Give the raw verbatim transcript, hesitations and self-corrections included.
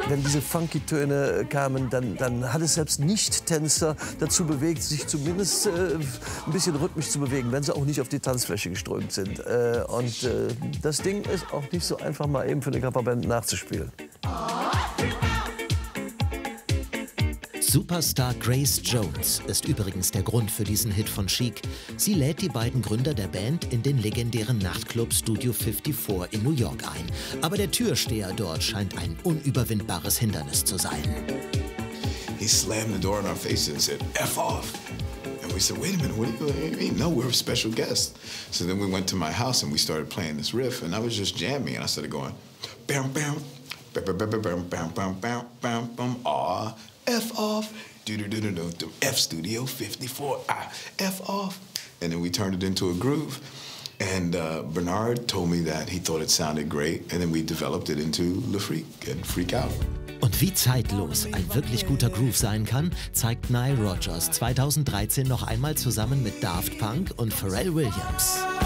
wenn diese Funky-Töne kamen, dann, dann hat es selbst Nicht-Tänzer dazu bewegt, sich zumindest äh, ein bisschen rhythmisch zu bewegen, wenn sie auch nicht auf die Tanzfläche geströmt sind. Äh, und äh, das Ding ist auch nicht so einfach mal eben für eine Coverband nachzuspielen. Superstar Grace Jones ist übrigens der Grund für diesen Hit von Chic. Sie lädt die beiden Gründer der Band in den legendären Nachtclub Studio fifty-four in New York ein. Aber der Türsteher dort scheint ein unüberwindbares Hindernis zu sein. He slammed the door in our faces and said, F off. And we said, wait a minute, what do you mean? No, we're special guests. So then we went to my house and we started playing this riff, and I was just jamming, and I started going, bam, bam, bam, bam, bam, bam, bam, bam, bam, bam, bam, ah. F off, do do do do do, F Studio fifty-four, ah, F off, and then we turned it into a groove. And uh, Bernard told me that he thought it sounded great, and then we developed it into Le Freak and Freak Out. Und wie zeitlos ein wirklich guter Groove sein kann, zeigt Nile Rodgers zweitausenddreizehn noch einmal zusammen mit Daft Punk und Pharrell Williams.